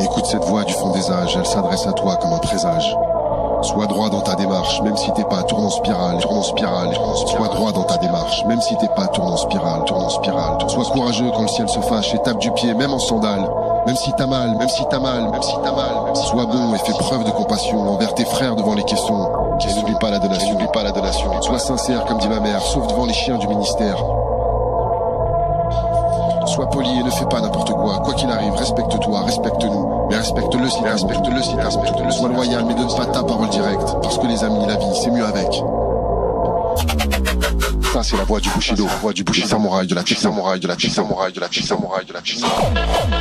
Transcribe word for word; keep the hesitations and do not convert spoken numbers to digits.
Écoute cette voix du fond des âges, elle s'adresse à toi comme un présage. Sois droit dans ta démarche, même si t'es pas tourne en spirale, tourne en spirale, sois droit dans ta démarche, même si t'es pas tourne en spirale, tourne en spirale. Sois courageux quand le ciel se fâche et tape du pied, même en sandales. Même si t'as mal, même si t'as mal, même si t'as mal, même si sois bon et fais preuve de compassion envers tes frères devant les questions. Et n'oublie pas la donation, n'oublie pas la donation. Sois sincère comme dit ma mère, sauf devant les chiens du ministère. Sois poli et ne fais pas n'importe quoi. Quoi qu'il arrive, respecte-toi, respecte-nous. Mais respecte-le si t'as respecte-le si t'as respecte-le. Sois loyal, mais donne pas ta parole directe. Parce que les amis, la vie, c'est mieux avec. Ça, c'est la voix du Bushido, la voix du Bushido, samouraï de la Samouraï de la Samouraï de la Samouraï de la Samouraï de la